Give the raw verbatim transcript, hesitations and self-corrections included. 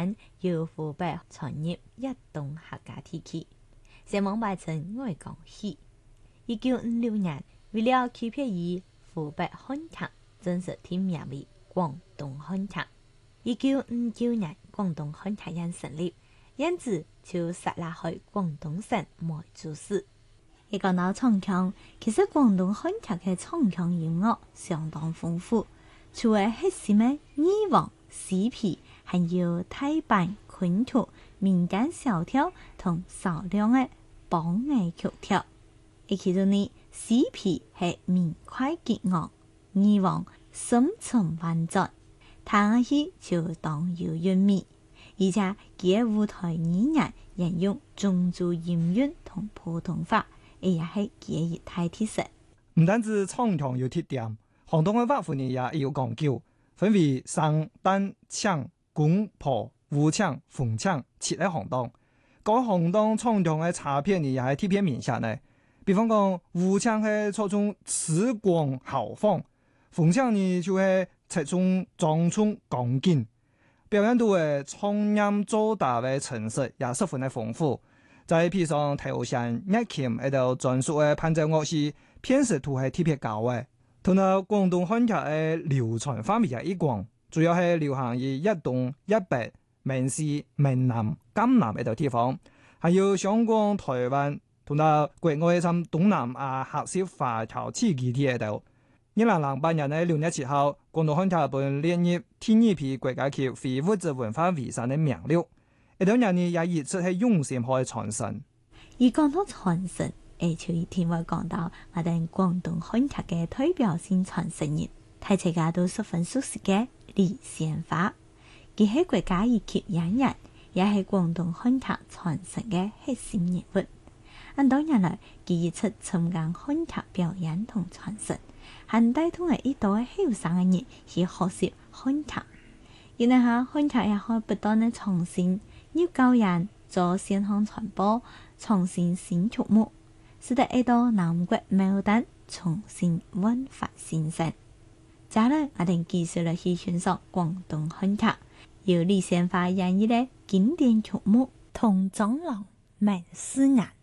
間由湖北傳入粵東客家地區，先蒙拜稱愛江戲。一九五六年，為了區別於湖北漢客，正式添名為廣東漢客。一九五九年，廣東漢客營成立，因此就設立喺廣東省梅州市。一講到唱腔，其實廣東漢客嘅唱腔音樂相當豐富，除了核心嘅二黃、四皮，還有大板、昆曲、民間小調同少量嘅梆藝曲調。而其中呢，四皮係明快激昂，二黃深沉婉轉，聽起就當有韻味。而且佢舞台語言沿用漳州音韻同普通話，亦係佢一大特色。 唔單止唱腔有特點，廣東嘅話方面也有講究，分為生、旦、搶、公、婆、武搶、鳳搶七個行當。各行當唱腔嘅差別呢，也係特別明顯嘅。比方講，武搶係着重詞廣豪放，鳳搶呢就係側重莊重剛勁。表現到嘅唱音做大嘅程式也十分嘅豐富。再譬如上頭上樂琴喺度專屬嘅伴奏樂器，辨識度係特別高嘅。同埋廣東漢客嘅流傳範圍也一廣，主要係流行於粵東、粵北、閩西、閩南、江南呢度地方，還有香港、台灣。同埋國外從東南亞客家華僑地區喺度，二零零八年嘅六月七號，廣東漢客本列入第二批國家級非物質文化遺產嘅名錄。呢兩年呢也一直係用心去傳承。 而講到傳承，誒，就一定會講到我哋廣東漢客嘅代表性傳承人，大家都十分熟悉嘅李仙花。佢係國家一級演員，也係廣東漢客傳承嘅核心人物。按多年來，佢一直參加漢客表演同傳承，還帶動了一代後生嘅人去學習漢客。然後下漢客也可以不斷的創新，要教人做線上傳播，創新新曲目，使得一道南國牡丹重新煥發新生。接下來我哋繼續嚟去欣賞廣東漢客，由李仙花演繹嘅經典曲目《同蟑螂滿思眼》。